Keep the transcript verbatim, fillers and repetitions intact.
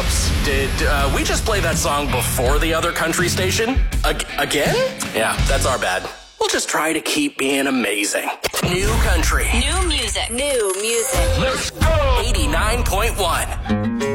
Whoops. Did uh, we just play that song before the other country station? Ag- again? Yeah, that's our bad. We'll just try to keep being amazing. New country. New music. New music. Let's go! eighty-nine point one.